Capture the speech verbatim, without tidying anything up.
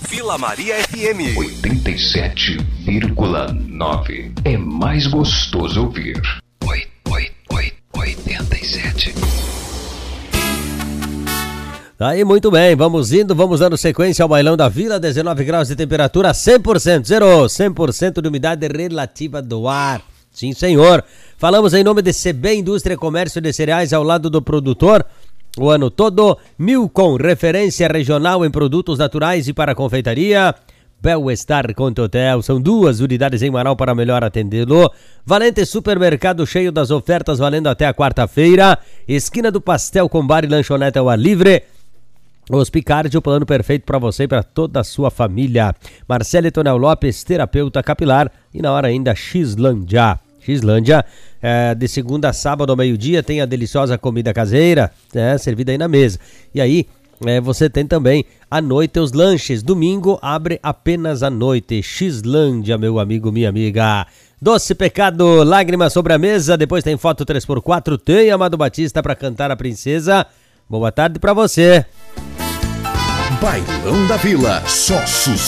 Vila Maria F M oitenta e sete vírgula nove. É mais gostoso ouvir. Oi, oi, oi, oitenta e sete. Aí, muito bem, vamos indo, vamos dando sequência ao bailão da Vila, dezenove graus de temperatura, cem por cento, zero, cem por cento de umidade relativa do ar. Sim, senhor. Falamos em nome de C B Indústria e Comércio de Cereais ao lado do produtor. O ano todo, Milcom, referência regional em produtos naturais e para confeitaria. Bel-Estar Conto Hotel, são duas unidades em Manaus para melhor atendê-lo. Valente Supermercado, cheio das ofertas, valendo até a quarta-feira. Esquina do Pastel com bar e lanchonete ao ar livre. Hospicard, o plano perfeito para você e para toda a sua família. Marcelo Tonel Lopes, terapeuta capilar. E na hora ainda, Xlândia. Xlândia, é, de segunda a sábado ao meio-dia, tem a deliciosa comida caseira, é, servida aí na mesa. E aí, é, você tem também à noite os lanches. Domingo, abre apenas à noite. Xlândia, meu amigo, minha amiga. Doce Pecado, lágrimas sobre a mesa. Depois tem foto três por quatro. Tem Amado Batista para cantar a princesa. Boa tarde para você. Bailão da Vila, só sucesso.